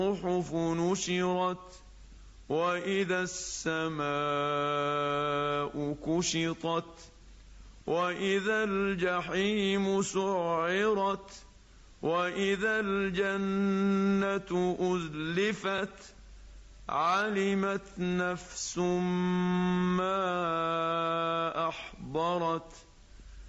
الصحف نشرت وإذا السماء كشطت وإذا الجحيم سعرت وإذا الجنة أزلفت علمت نفس ما أحضرت